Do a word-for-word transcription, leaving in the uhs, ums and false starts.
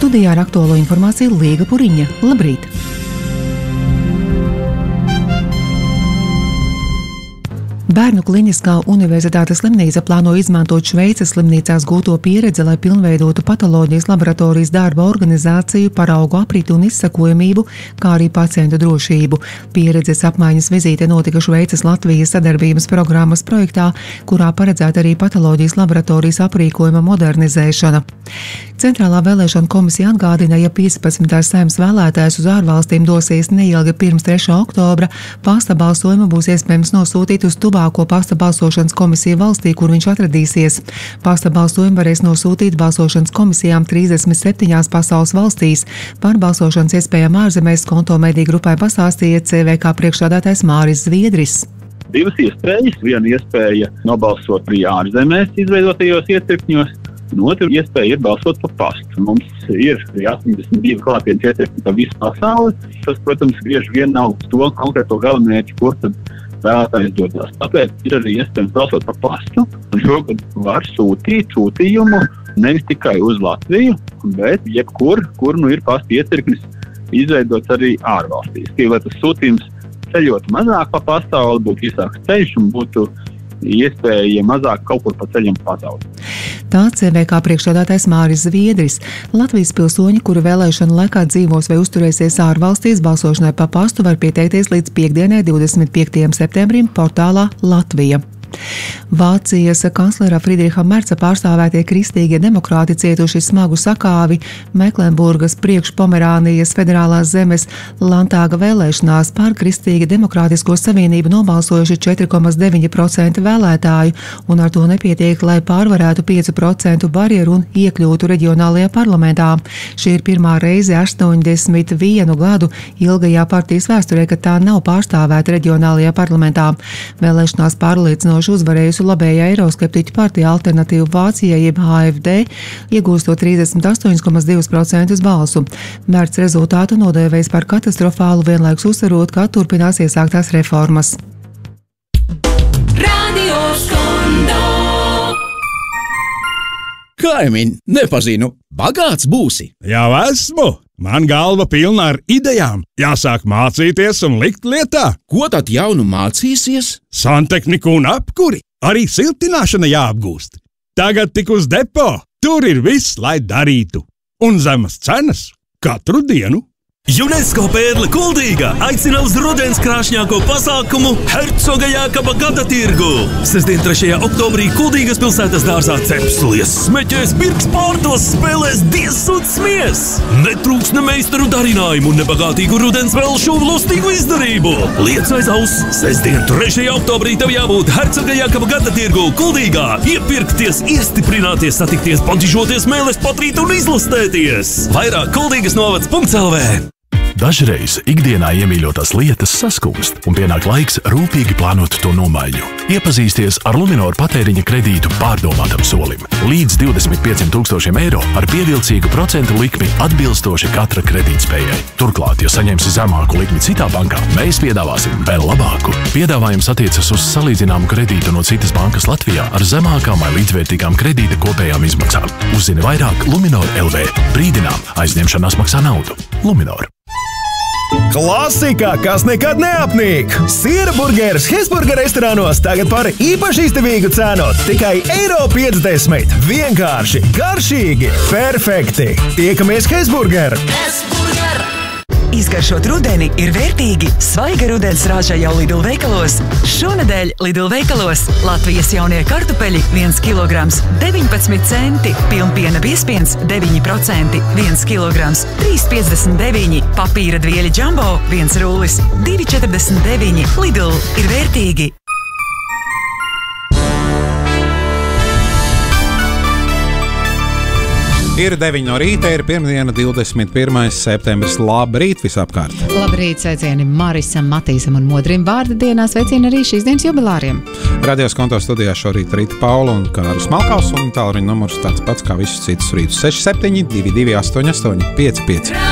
Studijā ar aktuālo informāciju Līga Puriņa. Labrīt! Bērnu kliniskā universitātes slimnīca plāno izmantot Šveices slimnīcās gūto pieredzi, lai pilnveidotu patoloģijas laboratorijas darba organizāciju, paraugu apriti un izsakojamību, kā arī pacientu drošību. Pieredzes apmaiņas vizīte notika Šveices Latvijas sadarbības programmas projektā, kurā paredzēta arī patoloģijas laboratorijas aprīkojuma modernizēšana. Centrālā vēlēšana komisija atgādina, ja piecpadsmitais Saeimas vēlētājs uz ārvalstīm dosies neilgi pirms trešā oktobra, pasta balsojumu būs iespējams nosūtīt uz tuvāko pasta balsošanas komisiju valstī, kur viņš atradīsies. Pasta balsojumu varēs nosūtīt balsošanas komisijām trīsdesmit septiņās pasaules valstīs. Par balsošanas iespējām ārzemēs Konto mediju grupai pastāstīja C V K priekšsēdētājs Māris Zviedris. Divas iespējas. Viena iespēja nobalsot arī ārzemēs izveidotajos iecirkņos, un otra iespēja ir balsot pa pastu. Mums ir astoņdesmit divi klātienes iecirkņi pa visu pasauli. Tas, protams, bieži vien nav uz to konkrēto galamērķi, kur tad vēlētājs dodas. Tāpēc ir arī iespējams balsot pa pastu, un šogad var sūtīt sūtījumu nevis tikai uz Latviju, bet jebkur, kur nu ir pasta iecirknis izveidots arī ārvalstīs. Lai tas sūtījums ceļot mazāk pa pasauli, būtu īsāks ceļš un būtu iespēja mazāk kaut kur pa ceļam pazaudēt. Tā C V K priekšsēdētājs Māris Zviedris. Latvijas pilsoņi, kuri vēlēšanu laikā dzīvos vai uzturēsies ārvalstīs, balsošanai pa pastu var pieteikties līdz piekdienai, divdesmit piektajam septembrim portālā Latvija. Vācijas kanclera Friedriha Merca pārstāvētie kristīgie demokrāti cietuši smagu sakāvi Meklenburgas priekšpomerānijas federālās zemes Landtāga vēlēšanās. Par Kristīgi demokrātisko savienību nobalsojuši četri komats deviņi procenti vēlētāju, un ar to nepietiek, lai pārvarētu piecu procentu barjeru un iekļūtu reģionālajā parlamentā. Šī ir pirmā reize astoņdesmit vienu gadu ilgajā partijas vēsturē, kad tā nav pārstāvēta reģionālajā parlamentā. Vēlēšanās pārliecinoši uzvarējusi labējā eiroskeptiķu partija Alternatīva Vācijai jeb A F D, iegūstot trīsdesmit astoņus komats divus procentus balsu. Mērts rezultātu nodēvējis par katastrofālu, vienlaikus uzsverot, ka turpinās iesāktās reformas. Radio Skondo. Kaimiņ, nepazinu, bagāts būsi? Jau esmu! Man galva pilna ar idejām. Jāsāk mācīties un likt lietā. Ko tad jaunu mācīsies? Santehniku un apkuri. Arī siltināšana jāapgūst. Tagad tik uz depo. Tur ir viss, lai darītu. Un zemas cenas katru dienu. UNESCO Pērle Kuldīga aicina uz rudens krāšņāko pasākumu Hercoga Jākaba gada tirgu. Sestdien, trešajā oktobrī Kuldīgas pilsētas dārzā cepslies, smeķēs, pirks, pārtos, spēlēs, diezs un smies. Netrūks ne meistaru darinājumu un nebagātīgu rudens velšu un lustīgu izdarību. Liec aiz auss, sestdien, trešajā oktobrī tev jābūt Hercoga Jākaba gada tirgu Kuldīgā. Iepirkties, iestiprināties, satikties, pantižoties, mēles patrīt un izlastēties. Vairāk Kuldīgas novads punkts L V. Dažreiz ikdienā iemīļotās lietas saskūst, un pienāk laiks rūpīgi plānot to nomaiņu. Iepazīsties ar Luminor patēriņa kredītu pārdomātam solim. Līdz divdesmit pieciem tūkstošiem eiro ar pievilcīgu procentu likmi atbilstoši katra kredītspējai. Turklāt, ja saņemsi zemāku likmi citā bankā, mēs piedāvāsim vēl labāku. Piedāvājums attiecas uz salīdzināmu kredītu no citas bankas Latvijā ar zemākām vai līdzvērtīgām kredīta kopējām izmaksām. Uzzini vairāk Luminor L V. Brīdinām, aizņemšanās maksā naudu. Luminor. Klasika, kas nekad neapnīk! Siera burgeris Hesburger restorānos tagad par īpaši izdevīgu cenu. Tikai eiro piecdesmit. Vienkārši, garšīgi, perfekti! Tiekamies Hesburger! Hesburger! Izgaršot rudeni ir vērtīgi. Svaiga rudens rāža jau Lidl veikalos. Šonedēļ Lidl veikalos Latvijas jaunie kartupeļi viens kilograms deviņpadsmit centi, pilnpiena biezpiens deviņi procenti, viens kilograms trīs piecdesmit deviņi, papīra dvieļi džambo viens rullis divi četrdesmit deviņi. Lidl ir vērtīgi. Ir deviņi no rīta, ir pirmdiena, divdesmit pirmais septembris. Labrīt visapkārt! Labrīt, sveicieni Marisam, Matīsam un Modrim vārda dienā. Sveicieni arī šīs dienas jubilāriem. Radio Skonto studijā šorīt Rita Paula un Kārs Malkaus, un tālruņa numurs tāds pats kā visus citus rītus. seši septiņi divi divi astoņi astoņi pieci pieci.